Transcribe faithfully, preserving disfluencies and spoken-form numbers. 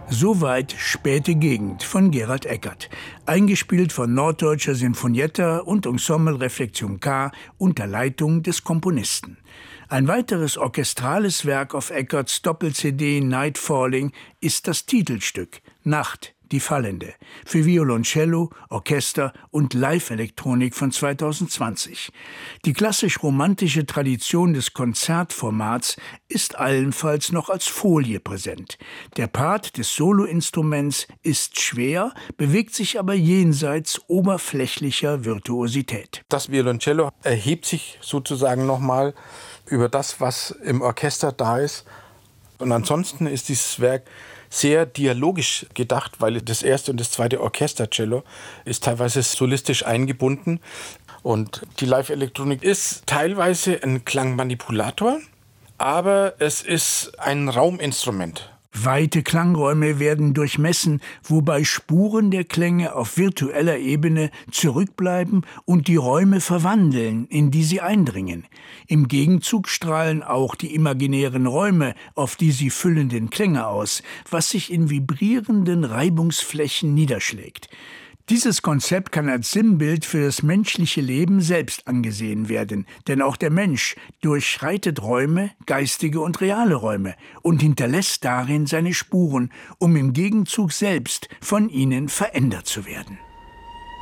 Soweit Späte Gegend von Gerald Eckert, eingespielt von Norddeutscher Sinfonietta und Ensemble Reflexion K unter Leitung des Komponisten. Ein weiteres orchestrales Werk auf Eckerts Doppel-C D Night Falling ist das Titelstück Nacht, die Fallende, für Violoncello, Orchester und Live-Elektronik von zweitausendzwanzig. Die klassisch-romantische Tradition des Konzertformats ist allenfalls noch als Folie präsent. Der Part des Soloinstruments ist schwer, bewegt sich aber jenseits oberflächlicher Virtuosität. Das Violoncello erhebt sich sozusagen nochmal über das, was im Orchester da ist. Und ansonsten ist dieses Werk sehr dialogisch gedacht, weil das erste und das zweite Orchestercello ist teilweise solistisch eingebunden. Und die Live-Elektronik ist teilweise ein Klangmanipulator, aber es ist ein Rauminstrument. Weite Klangräume werden durchmessen, wobei Spuren der Klänge auf virtueller Ebene zurückbleiben und die Räume verwandeln, in die sie eindringen. Im Gegenzug strahlen auch die imaginären Räume auf die sie füllenden Klänge aus, was sich in vibrierenden Reibungsflächen niederschlägt. Dieses Konzept kann als Sinnbild für das menschliche Leben selbst angesehen werden, denn auch der Mensch durchschreitet Räume, geistige und reale Räume, und hinterlässt darin seine Spuren, um im Gegenzug selbst von ihnen verändert zu werden.